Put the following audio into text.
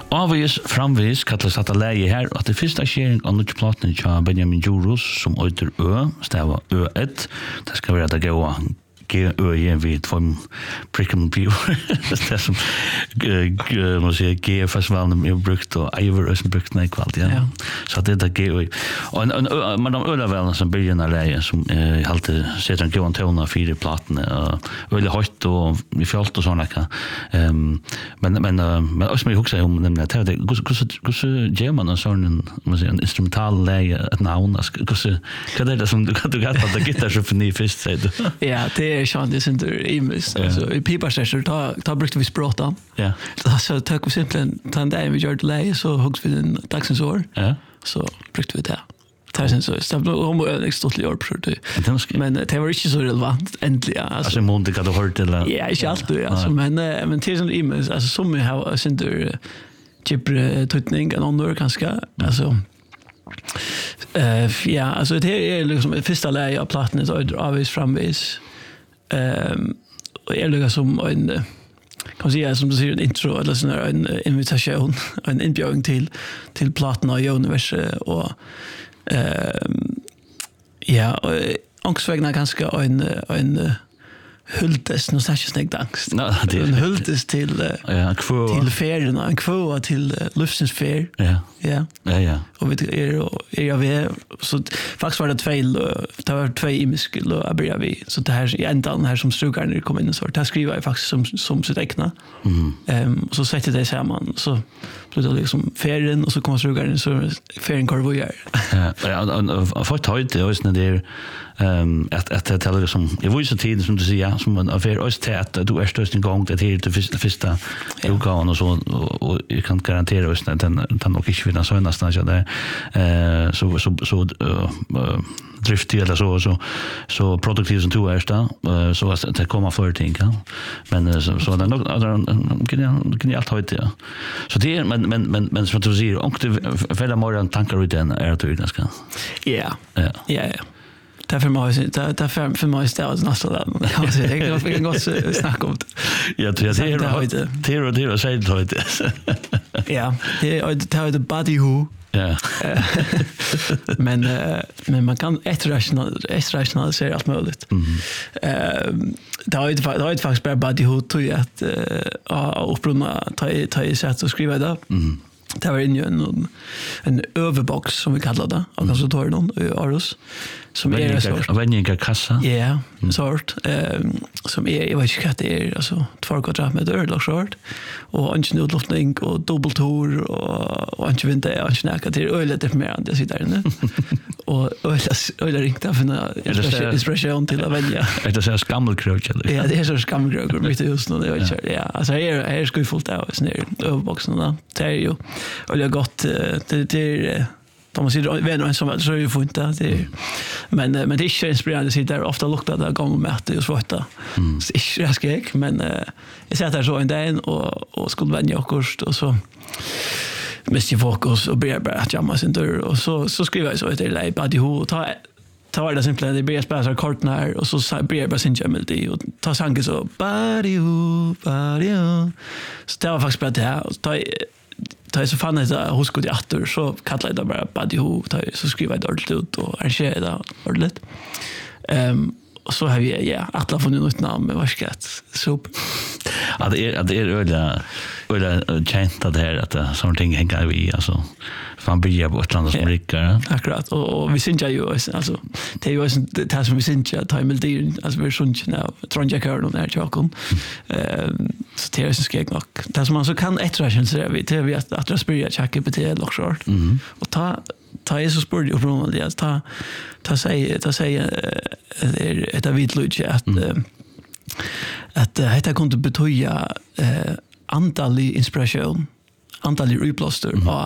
Avvis framvis kallas detta läge här att det första skering av nya platten av Benjamin Juros som heter stava Ö1. Det ska vara det goa G-Ö vid från Prickman View. Det är som man säger G-festivalen är brukt och Iver är brukt när kvalt ja. Så det är G-Ö. Och man de ölvälen som börjar läge som alltid sätter en gång tona fyra platten väldigt högt och vi fällt och såna kan. Men också mig huxa om nämligen att det hur gör man en sån man säger en instrumental läge ett namn vad är det som du kan att det gitarr så för ni först säger. Ja, det Sean det inte imus alltså i piparsession ta brukte vi språta. Ja. Så tog vi simpelthen ta en dag vi gjorde lay så hooks vi den dagsens år. Ja. Så brukte vi det. Tasen så det var om en stort år för det. Men det var inte så relevant äntligen alltså måste kan du hört eller. Ja, inte alltid alltså men till som imus alltså som vi har synder chipre tutning och andra kanske alltså ja, alltså det är liksom första läge av platten så avvis framvis. Och är det som en kan man säga som du säger en intro eller sån en invitation en inbjudning till platten av universum och ja och angstvägna ganska en hultes nu sägs det angst. Det är en hultes till till ferien en kvå till luftens fer. Ja. Och vet är vi så faktiskt var det två imiskel och börjar vi så det här är ändan här som strukarna kommer in så där skriver jag faktiskt som sitt äkna. Så sätter det samman så blir det liksom ferien och så kommer strukarna så ferien korvojar. Ja, för höjt det är när att det talar som jag var ju så tid som du säger som en affär oss tät du är störst en gång det här det första utgåvan och så och jag kan garantera oss att den nog inte vill så nästan så där så drift eller så produktivt som du är där så att det kommer för ting men så det nog kan jag allt höjt ja så det är men som du säger och det fälla morgon tankar ut den är det ganska ja därför mig ställs nästan där. Alltså jag kan gå snacka om det. Ja, det är säg det. Ja, det är det body who. Ja. Men man kan rationalisera allt möjligt. Det har ju faktiskt bara body who till att upprunna ta i sätt att skriva det. Det var en överbox som vi kallar det och så tar någon i Aros som är så vänliga kassa. Ja, sort som är jag vet inte vad det är alltså 2 kvadratmeter eller short och en snödloftning och dubbeltor och en vinter och snacka till öl lite mer än det sitter inne. Och öl ringta för en inspiration till att välja. Det är så skammelkrök eller. Ja, det är så skammelkrök mitt i huset det vet jag. Ja, alltså här ska vi fullt av snö överboxen då. Det är ju och jag gott det de måste ju vänner som så ju får inte det men det är inte inspirerande så där ofta luktar det gång med det och så där så jag ska jag men jag sätter där så en dag och skulle vänja och så måste jag fokus och bara att jamma sin dörr och så skriver jag så att det är body who ta det simpelt det blir spela kortnar och så blir bara sin melodi och ta sånger så body who så det var faktiskt bara det här ta så fan det hos god åter så kallar jag det bara body who så skriver jag det ordentligt ut och arrangerar det ordentligt. Och så har vi alla funnit något namn med varskat så ja det är öliga känt att det här att sånt ting hänger vi alltså fan börjar på ett land som rycker. Akkurat och vi syns ju alltså det är ju det här som vi syns ju ta melodin alltså vi syns nu tror jag hör någon där Jakob. Så det är så skeg nog. Det som man så kan ettrationen så vi till vi att respira checka på det lockshort. Och ta är så spår ju från det ta säga det är vitlugg att det kunde betyda antal inspiration antal replaster